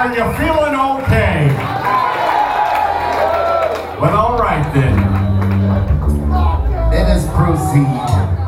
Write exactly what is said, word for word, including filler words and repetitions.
Are you feeling okay? Well, all right then. Let us proceed.